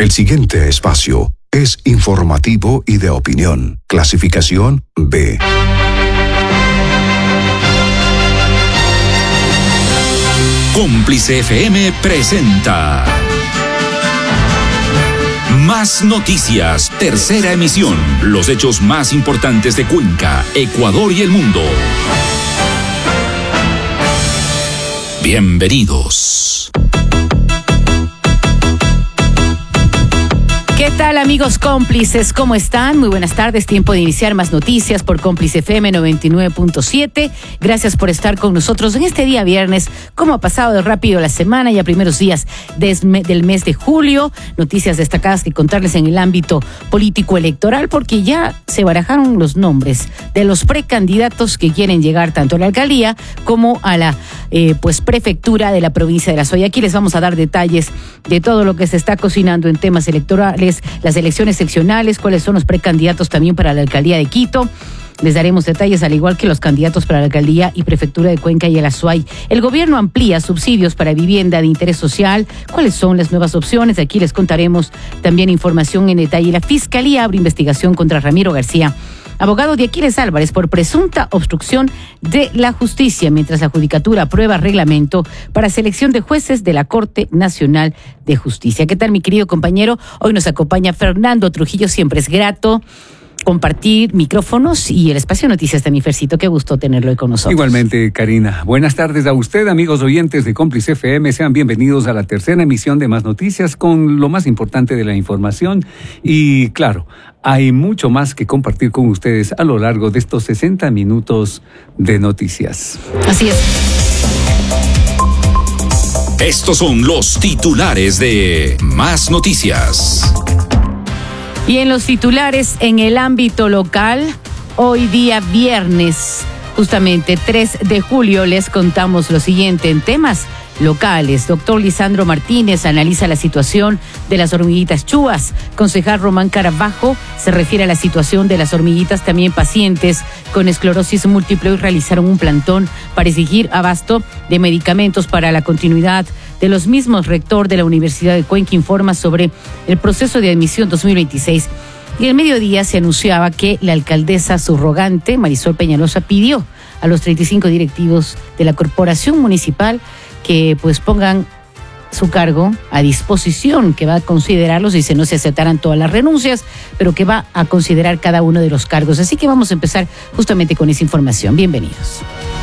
El siguiente espacio es informativo y de opinión. Clasificación B. Cómplice FM presenta Más Noticias, tercera emisión. Los hechos más importantes de Cuenca, Ecuador y el mundo. Bienvenidos. ¿Qué tal, amigos cómplices? ¿Cómo están? Muy buenas tardes. Tiempo de iniciar Más Noticias por Cómplice FM 99.7. Gracias por estar con nosotros en este día viernes. ¿Cómo ha pasado de rápido la semana? Ya primeros días del mes de julio. Noticias destacadas que contarles en el ámbito político electoral, porque ya se barajaron los nombres de los precandidatos que quieren llegar tanto a la alcaldía como a la prefectura de la provincia de La Suay. Aquí les vamos a dar detalles de todo lo que se está cocinando en temas electorales, las elecciones seccionales, cuáles son los precandidatos también para la alcaldía de Quito. Les daremos detalles, al igual que los candidatos para la alcaldía y prefectura de Cuenca y el Azuay. El gobierno amplía subsidios para vivienda de interés social. ¿Cuáles son las nuevas opciones? Aquí les contaremos también información en detalle. La Fiscalía abre investigación contra Ramiro García, abogado de Aquiles Álvarez, por presunta obstrucción de la justicia, mientras la Judicatura aprueba reglamento para selección de jueces de la Corte Nacional de Justicia. ¿Qué tal, mi querido compañero? Hoy nos acompaña Fernando Trujillo. Siempre es grato compartir micrófonos y el espacio de noticias. También, Fercito, qué gusto tenerlo hoy con nosotros. Igualmente, Karina. Buenas tardes a usted, amigos oyentes de Cómplice FM. Sean bienvenidos a la tercera emisión de Más Noticias con lo más importante de la información. Y claro, hay mucho más que compartir con ustedes a lo largo de estos 60 minutos de noticias. Así es. Estos son los titulares de Más Noticias. Y en los titulares, en el ámbito local, hoy día viernes, justamente 3 de julio, les contamos lo siguiente en temas locales. Doctor Lisandro Martínez analiza la situación de las hormiguitas chúas. Concejal Román Carabajo se refiere a la situación de las hormiguitas también pacientes con esclerosis múltiple, y realizaron un plantón para exigir abasto de medicamentos para la continuidad de los mismos. Rector de la Universidad de Cuenca informa sobre el proceso de admisión 2026. Y el mediodía se anunciaba que la alcaldesa subrogante, Marisol Peñalosa, pidió a los 35 directivos de la corporación municipal que pongan su cargo a disposición, que va a considerarlos, dice, no se aceptarán todas las renuncias, pero que va a considerar cada uno de los cargos. Así que vamos a empezar justamente con esa información. Bienvenidos.